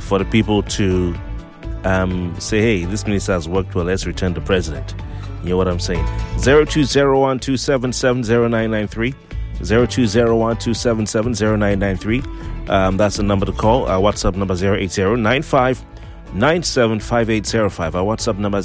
for the people to say, hey, this minister has worked well, let's return the president. You know what I'm saying? 0201-277-0993. 0201-277-0993. That's the number to call. Our WhatsApp number 080-95-975805. Our WhatsApp number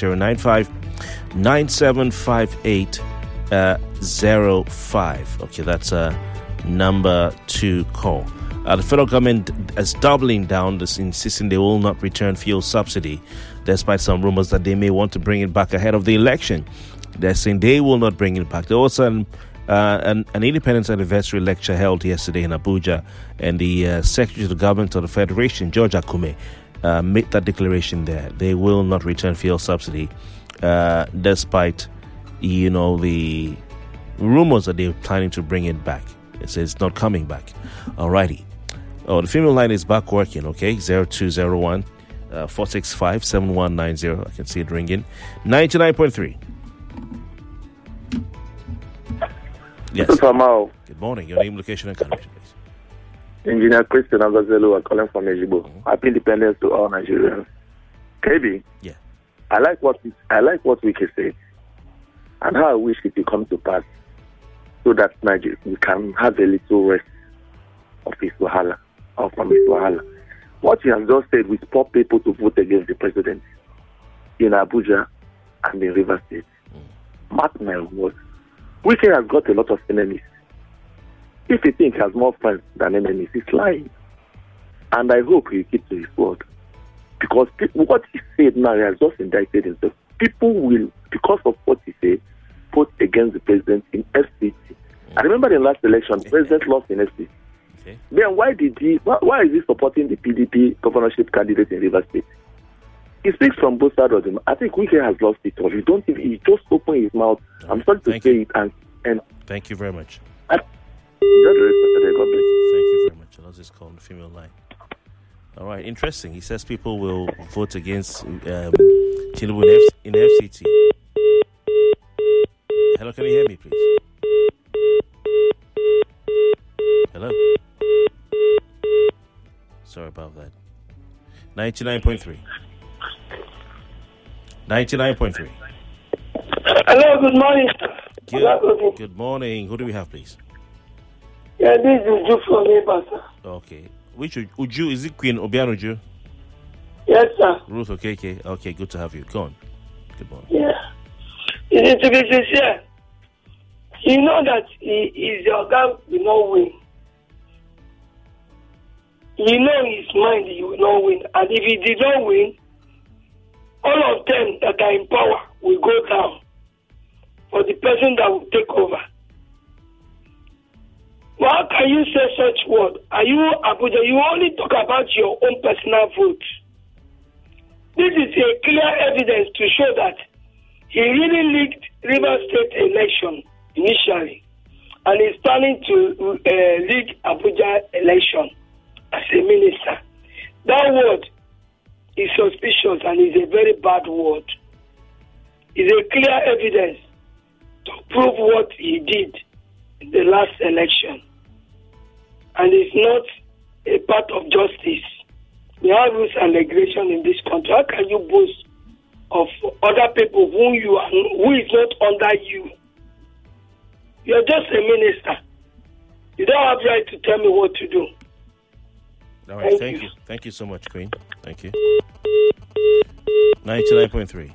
080-95-975805. Okay, that's a number to call. The federal government is doubling down, insisting they will not return fuel subsidy, despite some rumors that they may want to bring it back ahead of the election. They're saying they will not bring it back. There was an independence anniversary lecture held yesterday in Abuja, and the Secretary of the Government of the Federation, George Akume, made that declaration there. They will not return fuel subsidy, despite, the rumors that they're planning to bring it back. It says it's not coming back. Alrighty. Oh, the female line is back working, okay? 0201 465 7190. I can see it ringing. 99.3. Yes. Good morning. Your name, location, and country, please. Engineer Christian Agazelu, I'm calling from Ejibo. Happy independence to all Nigerians. KB. Yeah. I like what we can say, and how I wish it will come to pass, so that Nigeria we can have a little rest of his wahala, or from his wahala. What he has just said will spur people to vote against the president in Abuja and in Rivers State. Mark my words. Wike has got a lot of enemies. If he thinks he has more friends than enemies, he's lying. And I hope he keeps to his word. Because what he said now, he has just indicted himself. People will, because of what he said, vote against the president in FCT. I remember in the last election, the president lost in FCT. Okay. Then why is he supporting the PDP governorship candidate in Rivers State? He speaks from both sides of them. I think Wike has lost it all. He just opened his mouth. Right. I'm sorry to say it. And thank you very much. God bless. Thank you very much. I'll just call the female line. All right, interesting. He says people will vote against Tinubu in FCT. Hello, can you hear me, please? Hello? Sorry about that. 99.3. 99.3. Hello, good morning. Good morning. Who do we have, please? Yeah, this is Uju from Neighbor, sir. Okay. Which Uju? Is it Queen Obiano Uju? Yes, sir. Ruth Okeke. Okay, good to have you. Go on. Good morning. Yeah. You need to be sincere. You know that your guy will not win. You know in his mind he will not win. And if he did not win, all of them that are in power will go down for the person that will take over. Well, how can you say such word? Are you Abuja? You only talk about your own personal vote. This is a clear evidence to show that he really leaked Rivers State election initially, and he's planning to leak Abuja election as a minister. That word is suspicious and is a very bad word. It's a clear evidence to prove what he did in the last election. And it's not a part of justice. We have rules and regulation in this country. How can you boast of other people who is not under you? You're just a minister. You don't have right to tell me what to do. All right, thank you. Thank you so much, Queen. Thank you. 99.3.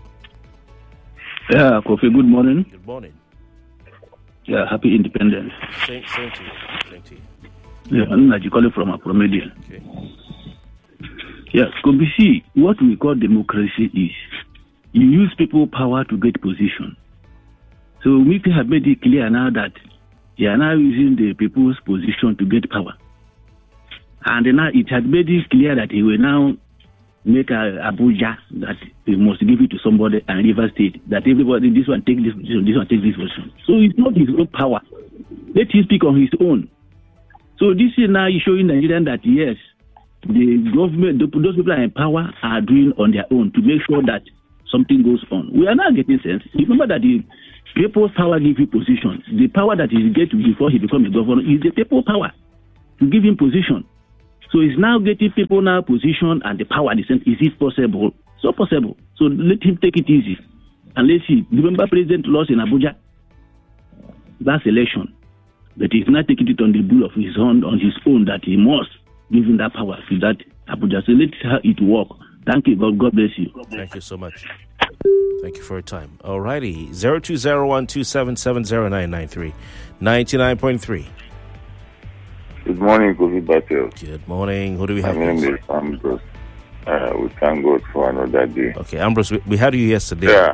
Yeah, Kofi, good morning. Good morning. Yeah, happy independence. Same to you. Same to you. Yeah, I'm calling from Apromedia. Okay. Yes, Kofi, what we call democracy is you use people power to get position. So we have made it clear now that you are now using the people's position to get power. And now it had made it clear that he will now make Abuja that he must give it to somebody and River State that everybody, this one take this position, this one take this position. So it's not his own power. Let him speak on his own. So this is now showing Nigerians that yes, the government, those people are in power are doing on their own to make sure that something goes on. We are now getting sense. Remember that the people's power give you position. The power that he gets before he becomes a governor is the people's power to give him position. So it's now getting people now position and the power. Is it possible? So possible. So let him take it easy. And let's see. Remember, President lost in Abuja. That's election. But he's not taking it on the bull of his own, on his own, that he must give him that power to that Abuja. So let's see how it work. Thank you. God bless you. Thank you so much. Thank you for your time. All righty. 020127709993. 99.3. Good morning, Kofi Batel. Good morning. Who do we have? My name is Ambrose. We thank God for another day. Okay, Ambrose, we had you yesterday. Yeah.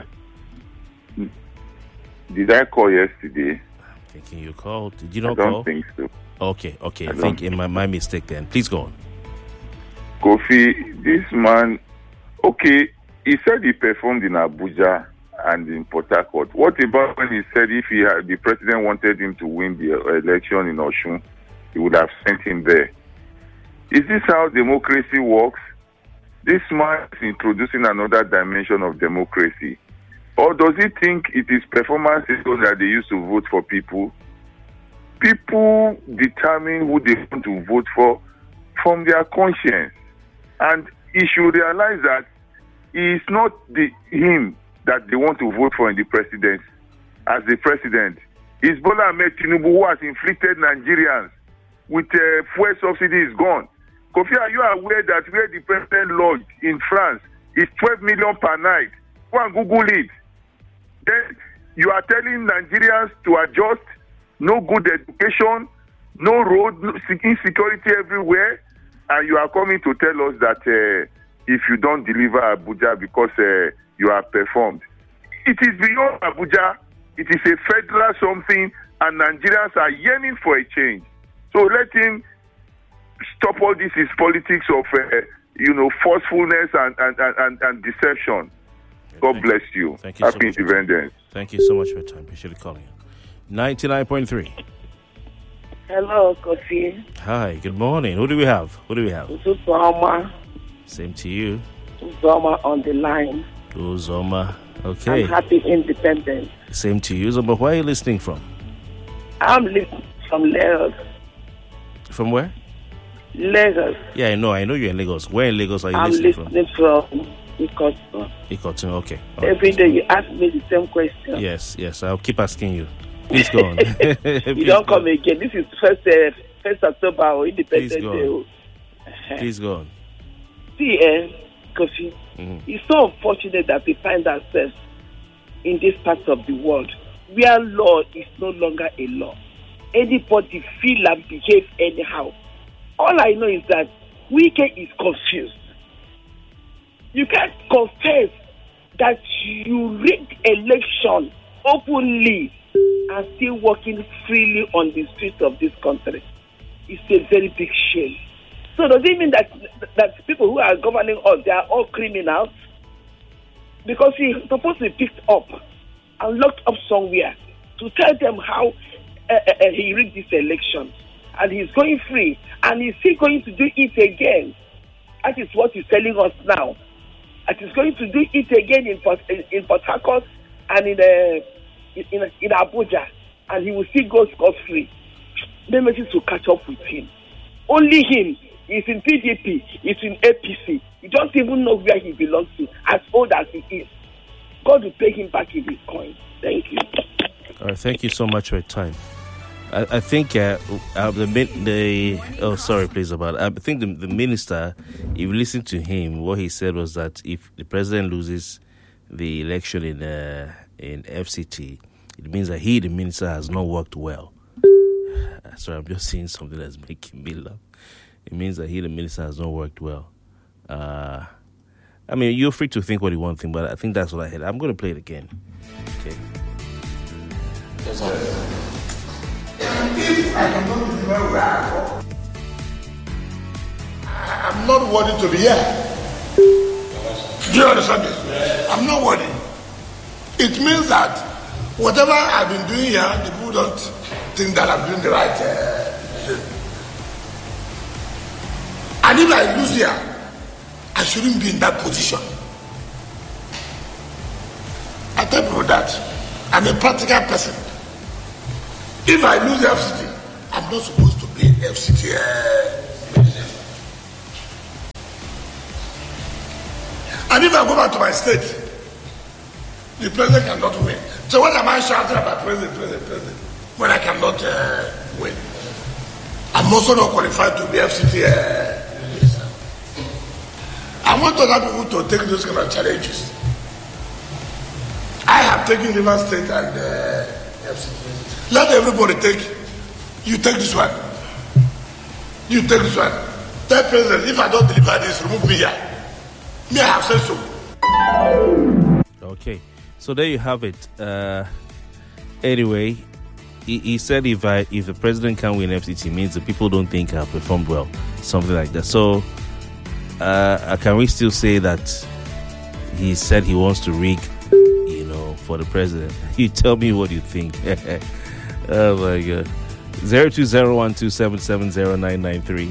Did I call yesterday? I'm thinking you called. Did you not call? I call? don't think so. Okay. I think in my mistake then. Please go on. Kofi, this man, okay, he said he performed in Abuja and in Port Harcourt. What about when he said if the president wanted him to win the election in Osun, he would have sent him there? Is this how democracy works? This man is introducing another dimension of democracy. Or does he think it is performance that they used to vote for people? People determine who they want to vote for from their conscience. And he should realize that it is not him that they want to vote for in the presidency as the president. It's Bola Ahmed Tinubu who has inflicted Nigerians with fuel subsidy is gone. Kofi, are you aware that where the president lodged in France is 12 million per night? Go and Google it. Then you are telling Nigerians to adjust, no good education, no road, insecurity everywhere, and you are coming to tell us that if you don't deliver Abuja because you have performed. It is beyond Abuja. It is a federal something, and Nigerians are yearning for a change. So let him stop all this his politics of forcefulness and deception. God bless you. Thank you. Happy Independence. Thank you so much for your time. Appreciate you calling. 99.3. Hello, Kofi. Hi. Good morning. Who do we have? Uzoma. Same to you. Uzoma on the line. Uzoma. Okay. I'm happy Independence. Same to you, Uzoma. Where are you listening from? I'm listening from Lagos. From where? Lagos. Yeah, I know you're in Lagos. Where in Lagos are you listening from? I'm listening from Ikoton. Ikoton, okay. Every day you ask me the same question. Yes, I'll keep asking you. Please go on. You don't come again. This is first October or Independence Day. Please go on. See, Kofi, it's so unfortunate that we find ourselves in this part of the world where law is no longer a law. Anybody feel and behave anyhow. All I know is that Wike is confused. You can't confess that you rigged election openly and still walking freely on the streets of this country. It's a very big shame. So does it mean that people who are governing us, they are all criminals? Because he's supposed to be picked up and locked up somewhere to tell them how he rigged this election. And he's going free. And he's still going to do it again. That is what he's telling us now. And he's going to do it again in Port Harcourt and in Abuja. And he will still go scot-free. Nemesis will catch up with him. Only him. He's in PDP. He's in APC. You don't even know where he belongs to, as old as he is. God will pay him back in his coin. Thank you. All right, thank you so much for your time. I think the minister, if you listen to him, what he said was that if the president loses the election in FCT, it means that the minister, has not worked well. Sorry, I'm just seeing something that's making me laugh. It means that the minister, has not worked well. I mean, you're free to think what you want to think, but I think that's what I heard. I'm going to play it again. Okay. Yes, sir. If I cannot deliver well, I'm not worthy to be here. Do you understand this? Yes. I'm not worthy. It means that whatever I've been doing here, the people don't think that I'm doing the right thing. And if I lose here, I shouldn't be in that position. I tell people that I'm a practical person. If I lose the FCT, I'm not supposed to be in FCT. And if I go back to my state, the president cannot win. So what am I shouting about president, when I cannot win? I'm also not qualified to be FCT minister. I want other people to take those kind of challenges. I have taken Rivers State and FCT. Let everybody take. You take this one. You take this one. Tell president, if I don't deliver this, remove me here. Me, I have said so. Okay, so there you have it. Anyway, he said if the president can't win FCT, means the people don't think I performed well, something like that. So, can we still say that he said he wants to rig, for the president? You tell me what you think. Oh my God. 020127709993,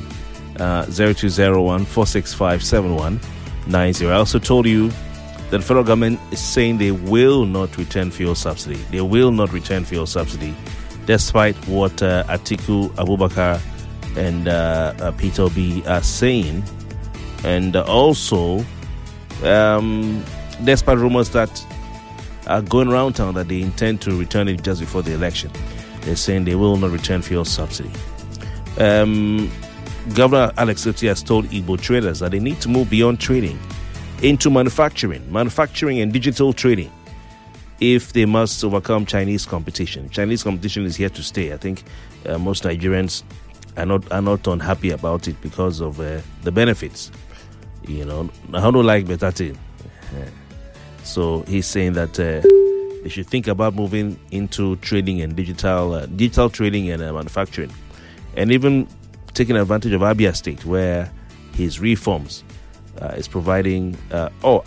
0201465719. I also told you that the federal government is saying they will not return fuel subsidy. They will not return fuel subsidy, despite what Atiku Abubakar and Peter Obi are saying, and also despite rumors that are going around town that they intend to return it just before the election. They're saying they will not return fuel subsidy. Governor Alex Otti has told Igbo traders that they need to move beyond trading into manufacturing and digital trading if they must overcome Chinese competition. Chinese competition is here to stay. I think most Nigerians are not unhappy about it because of the benefits. I don't like better thing. So he's saying that they should think about moving into trading and digital trading and manufacturing, and even taking advantage of Abia State, where his reforms is providing an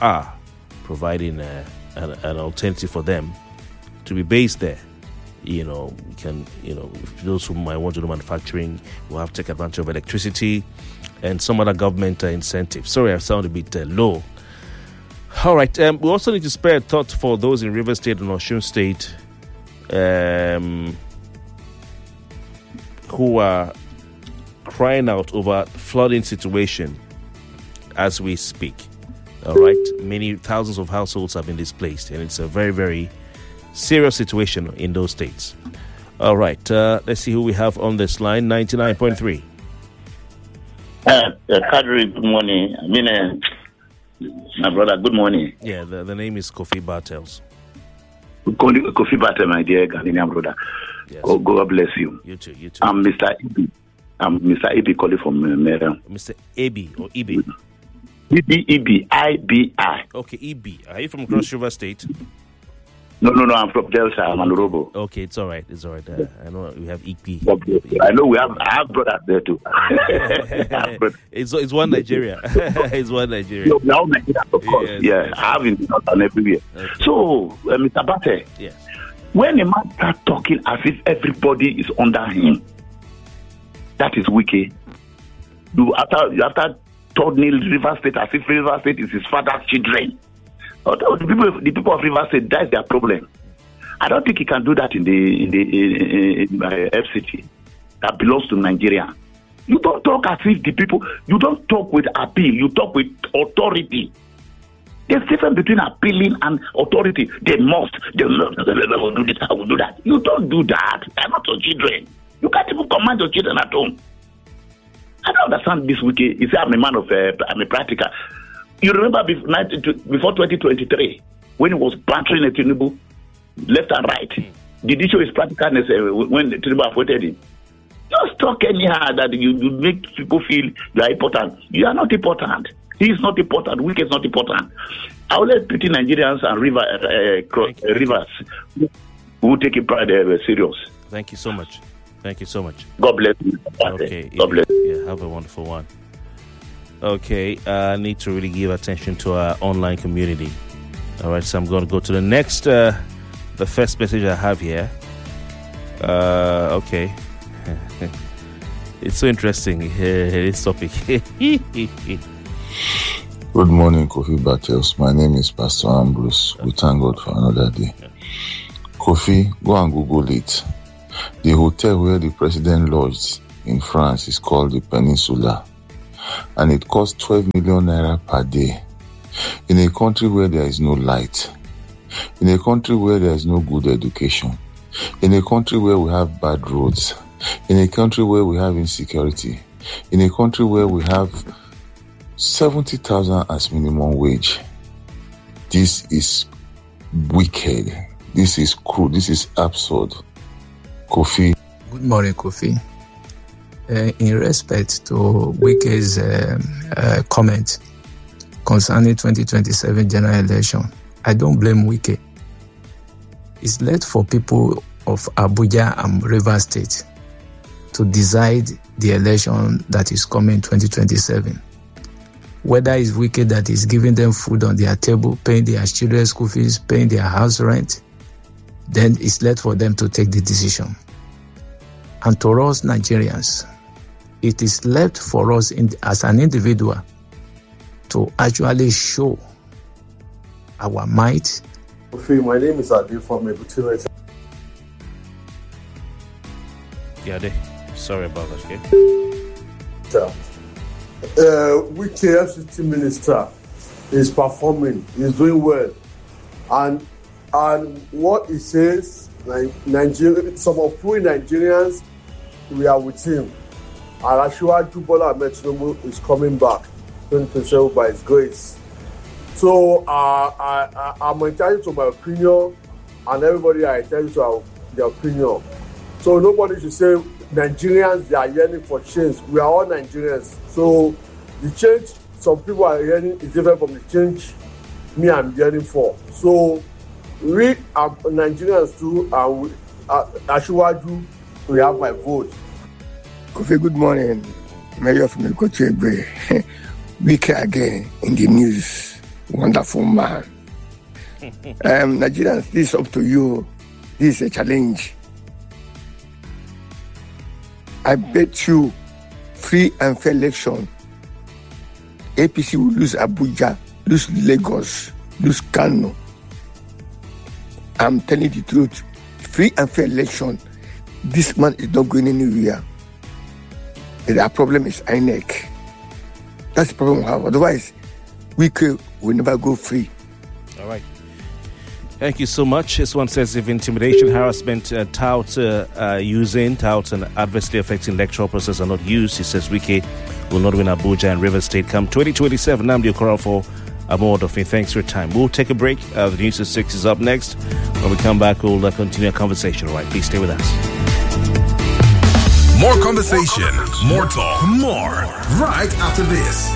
alternative for them to be based there. Those who might want to do manufacturing will have to take advantage of electricity and some other government incentives. Sorry, I sound a bit low. All right. We also need to spare a thought for those in Rivers State and Osun State who are crying out over flooding situation as we speak. All right. Many thousands of households have been displaced, and it's a very, very serious situation in those states. All right. Let's see who we have on this line. 99.3. Kadri, good morning. My brother, good morning. Yeah, the name is Kofi Bartels. Kofi Bartels, my dear Ghanaian brother. Yes. God bless you. You too. I'm Mr. Ibi calling from Maryland. Mr. Ibi or Ibi? I-B-I. Okay, Ibi. Are you from Cross River State? No, I'm from Delta, Manorobo. Okay, it's all right. I know we have Ibi. I know I have brothers there too. It's one Nigeria. It's one Nigeria. No, now Nigeria, of course. Yes. I have in Northern everywhere. Okay. So, Mr. Bate, yes. When a man starts talking as if everybody is under him, that is wicked. After turning River State as if River State is his father's children. The people of River State, that's their problem. I don't think he can do that in the FCT that belongs to Nigeria. You don't talk as if the people. You don't talk with appeal. You talk with authority. There's a difference between appealing and authority. They will do this. I will do that. You don't do that. They're not your children. You can't even command your children at home. I don't understand this wicked. You say I'm a man of I'm a practical. You remember before 2023, when he was bantering at Tinubu, left and right, did he show his practicalness when Tinubu appointed him? Just talk anyhow that you make people feel you are important. You are not important. He is not important. Wike is not important. I will let pity Nigerians and Rivers who take it serious. Thank you so much. God bless you. Okay. God bless you. Yeah, have a wonderful one. Okay, I need to really give attention to our online community. All right, so I'm going to go to the next, the first message I have here. Okay. It's so interesting, this topic. Good morning, Kofi Bartels. My name is Pastor Ambrose. We thank God for another day. Kofi, go and Google it. The hotel where the president lodged in France is called the Peninsula, and it costs 12 million naira per day. in a country where there is no light, in a country where there is no good education, in a country where we have bad roads, in a country where we have insecurity, in a country where we have 70,000 as minimum wage. This is wicked. This is cruel. This is absurd. Kofi. Good morning, Kofi. In respect to Wike's comment concerning 2027 general election, I don't blame Wike. It's left for people of Abuja and Rivers State to decide the election that is coming 2027. Whether it's Wike that is giving them food on their table, paying their children's school fees, paying their house rent, then it's left for them to take the decision. And to us Nigerians, it is left for us as an individual to actually show our might. My name is Adi from Ebuti. Yeah, sorry about that. Okay? Which FCT minister is performing, is doing well, and what he says, like Nigeria, some of we Nigerians, we are with him. And Asiwaju Bola Ahmed Tinubu is coming back 2027 by his grace. So I'm entitled to my opinion, and everybody are entitled to their opinion. So nobody should say Nigerians, they are yearning for change. We are all Nigerians. So the change some people are yearning is different from the change me I'm yearning for. So we are Nigerians too, and Asiwaju, we have my vote. Kofi, good morning. Mayor from Ikochegbe. Wike again in the news. Wonderful man. Nigerians, this is up to you. This is a challenge. I bet you free and fair election. APC will lose Abuja, lose Lagos, lose Kano. I'm telling the truth. Free and fair election. This man is not going anywhere. The problem is INEC. That's the problem we have. Otherwise, we will never go free. All right. Thank you so much. This one says if intimidation, harassment, tout and adversely affecting electoral process are not used, he says Wike will not win Abuja and Rivers State come 2027. Namdi Okorafor, Amor-Odofin. Thanks for your time. We'll take a break. The News at 6 is up next. When we come back, we'll continue our conversation. All right, please stay with us. More conversation, more talk, more right after this.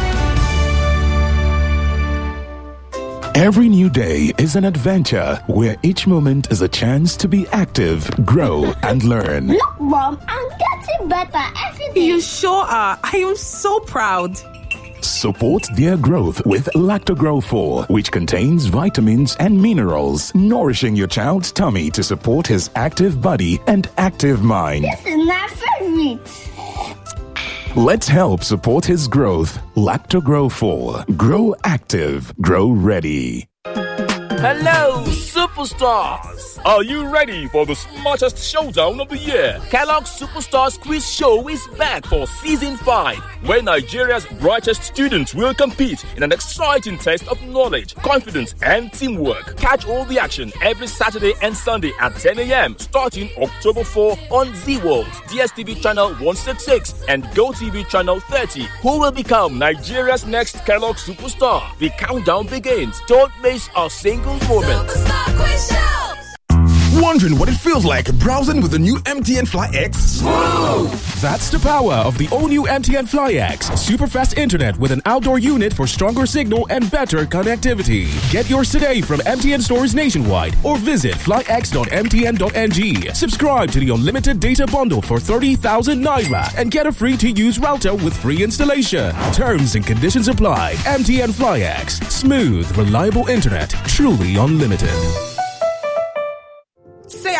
Every new day is an adventure where each moment is a chance to be active, grow, and learn. Look, Mom, I'm getting better every day. You sure are. I am so proud. Support their growth with Lactogrow 4, which contains vitamins and minerals, nourishing your child's tummy to support his active body and active mind. This is my favorite. Let's help support his growth. Lactogrow 4. Grow active. Grow ready. Hello, superstars! Are you ready for the smartest showdown of the year? Kellogg's Superstars Quiz Show is back for Season 5, where Nigeria's brightest students will compete in an exciting test of knowledge, confidence, and teamwork. Catch all the action every Saturday and Sunday at 10 a.m. starting October 4 on Z-World, DSTV Channel 166, and GoTV Channel 30. Who will become Nigeria's next Kellogg Superstar? The countdown begins. Don't miss a single moment. Wondering what it feels like browsing with the new MTN Fly X? Smooth! That's the power of the all-new MTN Fly X. Super fast internet with an outdoor unit for stronger signal and better connectivity. Get yours today from MTN stores nationwide or visit flyx.mtn.ng. Subscribe to the unlimited data bundle for 30,000 Naira and get a free-to-use router with free installation. Terms and conditions apply. MTN Fly X. Smooth, reliable internet. Truly unlimited. Say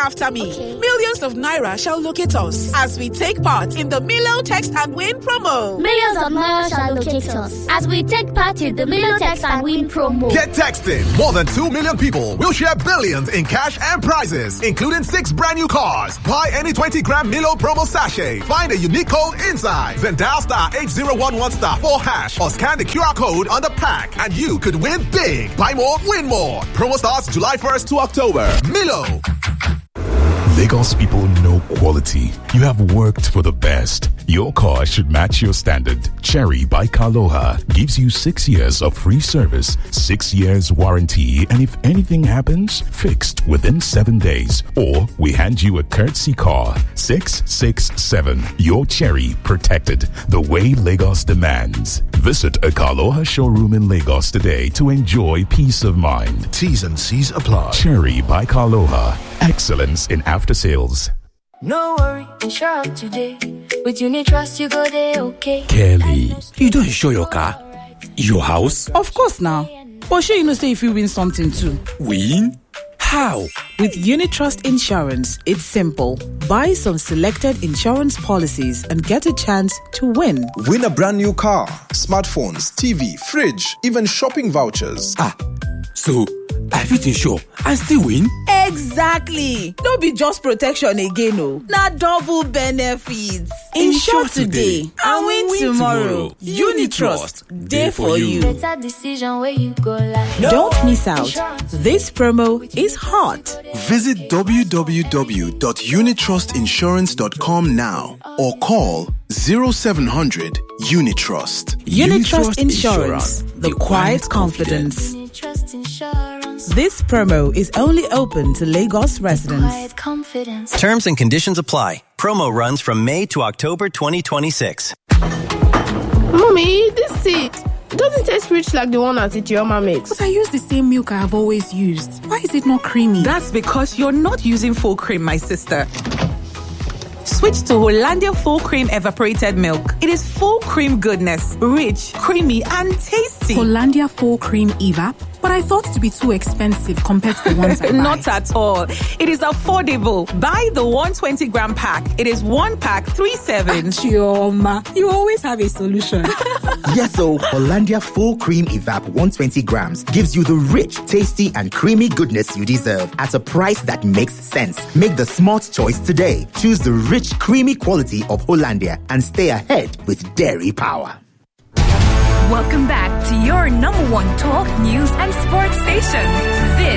after me. Okay. Millions of Naira shall locate us as we take part in the Milo Text and Win promo. Millions of Naira shall locate us as we take part in the Milo Text and Win promo. Get texting. More than 2 million people will share billions in cash and prizes, including 6 brand new cars. Buy any 20-gram Milo promo sachet. Find a unique code inside. Then dial star 8011 star 4 hash or scan the QR code on the pack and you could win big. Buy more, win more. Promo starts July 1st to October. Milo. Lagos people know quality. You have worked for the best. Your car should match your standard. Cherry by Kaloha gives you 6 years of free service, 6 years warranty, and if anything happens, fixed within 7 days. Or we hand you a courtesy car. 667. Your Cherry protected the way Lagos demands. Visit a Kaloha showroom in Lagos today to enjoy peace of mind. T's and C's apply. Cherry by Kaloha. Excellence in after sales. No worry, insure up today. With Unitrust, you go there, okay? Kelly, you don't insure your car? Your house? Of course now. But sure, you know, say if you win something too. Win? How? With Unitrust Insurance, it's simple. Buy some selected insurance policies and get a chance to win. Win a brand new car, smartphones, TV, fridge, even shopping vouchers. So I fit insure and still win? Exactly. No be just protection again, no. Na double benefits. Insure today and win tomorrow. Unitrust, there for you. Better decision where you go like. Don't miss out. This promo is hot. Visit www.unitrustinsurance.com now or call 0700 Unitrust. Unitrust Insurance, the quiet confidence. This promo is only open to Lagos residents. Terms and conditions apply. Promo runs from May to October 2026. Mommy, this seed doesn't taste rich like the one that Ijeoma makes. But I use the same milk I have always used. Why is it not creamy? That's because you're not using full cream, my sister. Switch to Hollandia Full Cream Evaporated Milk. It is full cream goodness, rich, creamy, and tasty. Hollandia Full Cream Evap? But I thought it would be too expensive compared to the ones I buy. Not at all. It is affordable. Buy the 120-gram pack. It is 1 pack, 3.7. Chioma, you always have a solution. Yes, so Hollandia Full Cream Evap 120 grams gives you the rich, tasty, and creamy goodness you deserve at a price that makes sense. Make the smart choice today. Choose the rich, creamy quality of Hollandia and stay ahead with Dairy Power. Welcome back to your #1 talk, news, and sports station. This